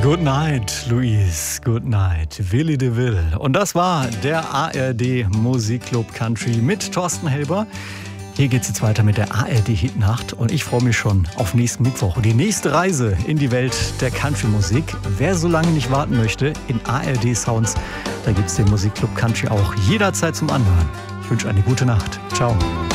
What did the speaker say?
Good night, Louise. Good night, Willi de Will. Und das war der ARD Musikclub Country mit Thorsten Helber. Hier geht's jetzt weiter mit der ARD Hitnacht und ich freue mich schon auf nächsten Mittwoch und die nächste Reise in die Welt der Country-Musik. Wer so lange nicht warten möchte, in ARD Sounds, da gibt's den Musikclub Country auch jederzeit zum Anhören. Ich wünsche eine gute Nacht. Ciao.